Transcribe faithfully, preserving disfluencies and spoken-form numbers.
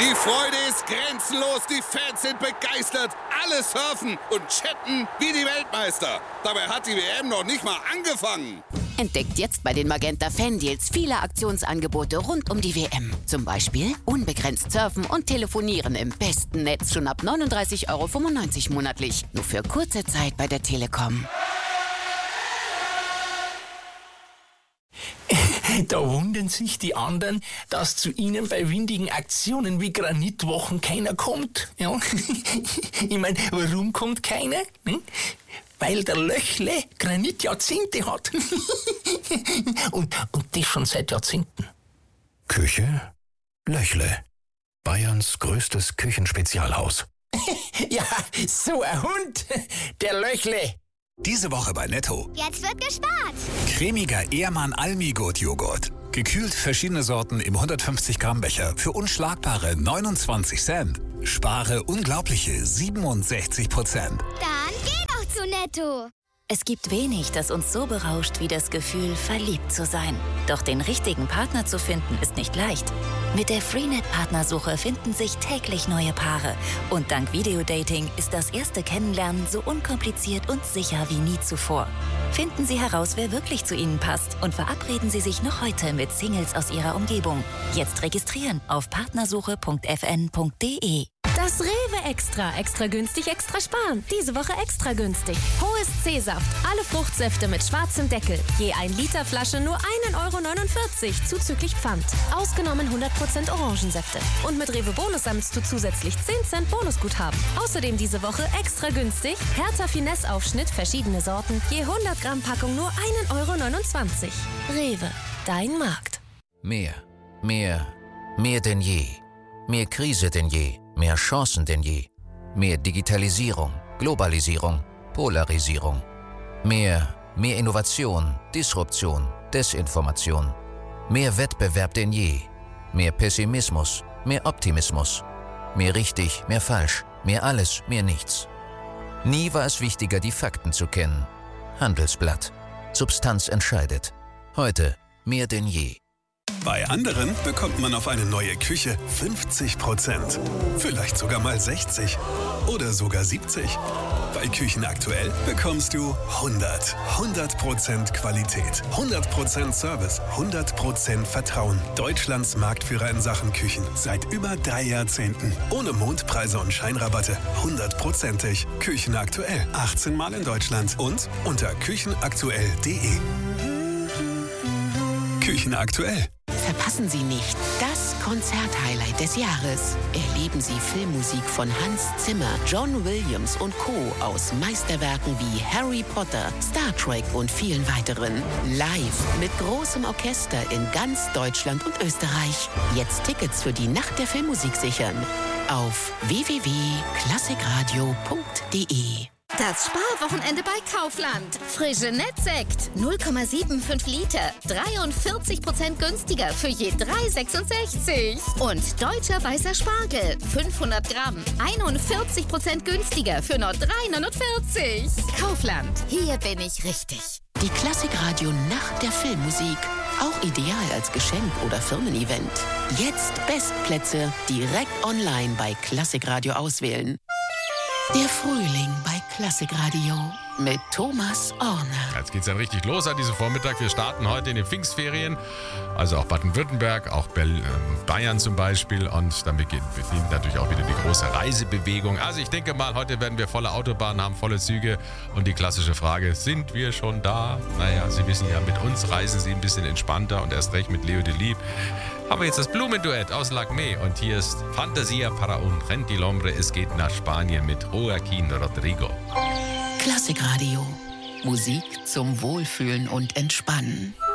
Die Freude ist grenzenlos, die Fans sind begeistert, alle surfen und chatten wie die Weltmeister. Dabei hat die W M noch nicht mal angefangen. Entdeckt jetzt bei den Magenta Fan-Deals viele Aktionsangebote rund um die W M. Zum Beispiel unbegrenzt surfen und telefonieren im besten Netz schon ab neununddreißig Euro fünfundneunzig monatlich. Nur für kurze Zeit bei der Telekom. Da wundern sich die anderen, dass zu ihnen bei windigen Aktionen wie Granitwochen keiner kommt. Ja? Ich meine, warum kommt keiner? Hm? Weil der Löchle Granitjahrzehnte hat. und, und das schon seit Jahrzehnten. Küche Löchle. Bayerns größtes Küchenspezialhaus. Ja, so ein Hund, der Löchle. Diese Woche bei Netto. Jetzt wird gespart. Cremiger Ehrmann Almi-Gut-Joghurt. Gekühlt verschiedene Sorten im hundertfünfzig Gramm Becher für unschlagbare neunundzwanzig Cent. Spare unglaubliche siebenundsechzig Prozent. Dann geh doch zu Netto. Es gibt wenig, das uns so berauscht wie das Gefühl, verliebt zu sein. Doch den richtigen Partner zu finden, ist nicht leicht. Mit der Freenet-Partnersuche finden sich täglich neue Paare. Und dank Videodating ist das erste Kennenlernen so unkompliziert und sicher wie nie zuvor. Finden Sie heraus, wer wirklich zu Ihnen passt und verabreden Sie sich noch heute mit Singles aus Ihrer Umgebung. Jetzt registrieren auf partnersuche punkt f n punkt d e. Das Rewe Extra. Extra günstig, extra sparen. Diese Woche extra günstig. Hohes C-Saft. Alle Fruchtsäfte mit schwarzem Deckel. Je ein Liter Flasche nur ein Euro neunundvierzig zuzüglich Pfand. Ausgenommen hundert Prozent Orangensäfte. Und mit Rewe Bonus sammelst du zusätzlich zehn Cent Bonusguthaben. Außerdem diese Woche extra günstig. Hertha Finesse-Aufschnitt, verschiedene Sorten. Je hundert Gramm Packung nur ein Euro neunundzwanzig. Rewe. Dein Markt. Mehr. Mehr. Mehr denn je. Mehr Krise denn je. Mehr Chancen denn je. Mehr Digitalisierung, Globalisierung, Polarisierung. Mehr, mehr Innovation, Disruption, Desinformation. Mehr Wettbewerb denn je. Mehr Pessimismus, mehr Optimismus. Mehr richtig, mehr falsch, mehr alles, mehr nichts. Nie war es wichtiger, die Fakten zu kennen. Handelsblatt. Substanz entscheidet. Heute mehr denn je. Bei anderen bekommt man auf eine neue Küche fünfzig Prozent. Vielleicht sogar mal sechzig oder sogar siebzig. Bei Küchen aktuell bekommst du hundert. hundert Prozent Qualität, hundert Prozent Service, hundert Prozent Vertrauen. Deutschlands Marktführer in Sachen Küchen seit über drei Jahrzehnten. Ohne Mondpreise und Scheinrabatte. hundertprozentig. Küchen aktuell. achtzehn Mal in Deutschland und unter küchenaktuell punkt d e. Küchen aktuell. Verpassen Sie nicht das Konzerthighlight des Jahres. Erleben Sie Filmmusik von Hans Zimmer, John Williams und Co. aus Meisterwerken wie Harry Potter, Star Trek und vielen weiteren. Live mit großem Orchester in ganz Deutschland und Österreich. Jetzt Tickets für die Nacht der Filmmusik sichern. Auf w w w punkt klassikradio punkt d e. Das Sparwochenende bei Kaufland. Frische Nettsekt. null Komma fünfundsiebzig Liter. dreiundvierzig Prozent günstiger für je drei Euro sechsundsechzig. Und deutscher weißer Spargel. fünfhundert Gramm. einundvierzig Prozent günstiger für nur drei Euro neunundvierzig. Kaufland. Hier bin ich richtig. Die Klassikradio Nacht der Filmmusik. Auch ideal als Geschenk oder Firmen-Event. Jetzt Bestplätze direkt online bei Klassikradio auswählen. Der Frühling bei Klassikradio mit Thomas Orner. Jetzt geht's dann richtig los an diesem Vormittag. Wir starten heute in den Pfingstferien. Also auch Baden-Württemberg, auch Bayern zum Beispiel. Und dann beginnt, beginnt natürlich auch wieder die große Reisebewegung. Also ich denke mal, heute werden wir volle Autobahnen haben, volle Züge. Und die klassische Frage, sind wir schon da? Naja, Sie wissen ja, mit uns reisen Sie ein bisschen entspannter und erst recht mit Leo Delibes. Aber jetzt das Blumenduett aus Lacme und hier ist Fantasia para un gentilhombre. Es geht nach Spanien mit Joaquín Rodrigo. Klassikradio. Musik zum Wohlfühlen und Entspannen.